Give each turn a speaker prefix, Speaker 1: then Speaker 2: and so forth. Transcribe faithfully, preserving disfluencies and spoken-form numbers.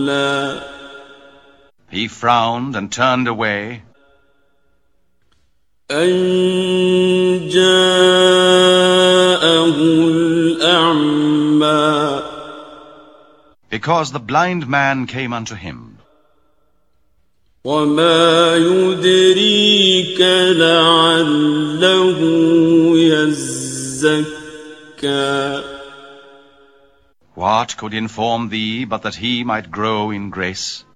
Speaker 1: He frowned and turned away.
Speaker 2: أن جاءه الأعمى.
Speaker 1: Because the blind man came unto him.
Speaker 2: وما يدريك لعله يزكى.
Speaker 1: What could inform thee but that he might grow in grace?